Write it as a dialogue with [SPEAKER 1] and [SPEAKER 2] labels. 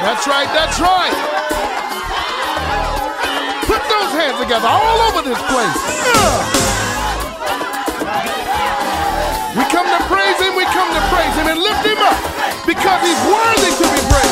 [SPEAKER 1] That's right, that's right. Put those hands together all over this place. We come to praise him and lift him up because he's worthy to be praised.